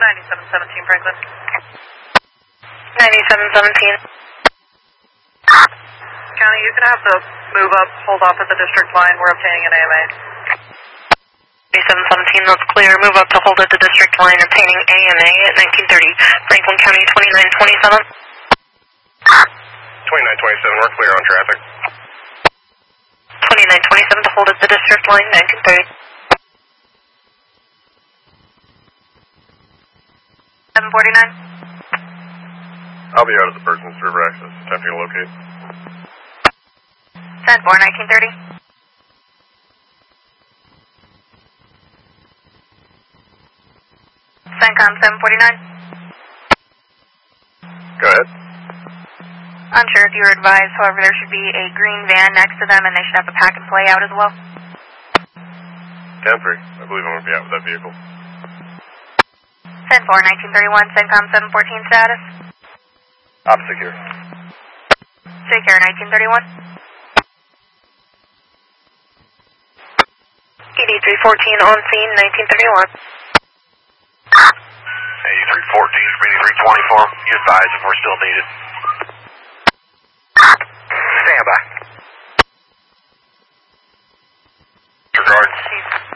9717 Franklin. 9717. County, you're going to have to move up, hold off at the district line. We're obtaining an AMA. 9717, that's clear. Move up to hold at the district line, obtaining AMA at 1930. Franklin County 2927. 2927, we're clear on traffic. 2927 to hold at the district line, 1930. 749. I'll be out of the Burson's River access, attempting to locate. 10-4, 1930. CENTCOM 749. Go ahead. Unsure if you were advised, however, there should be a green van next to them and they should have a pack and play out as well. 10-3, I believe I'm going to be out with that vehicle. 10-4, 1931, CENTCOM 714 status. Secure. Secure, 1931. ED 314 on scene, 1931. ED 314, ED 324, you advise if we're still needed. Stand by. Regards.